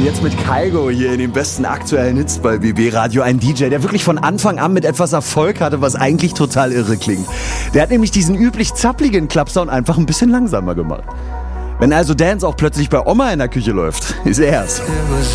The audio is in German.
Jetzt mit Kygo hier in den besten aktuellen Hits bei BB Radio. Ein DJ, der wirklich von Anfang an mit etwas Erfolg hatte, was eigentlich total irre klingt. Der hat nämlich diesen üblich zappligen Clubsound einfach ein bisschen langsamer gemacht. Wenn also Dance auch plötzlich bei Oma in der Küche läuft, ist er's.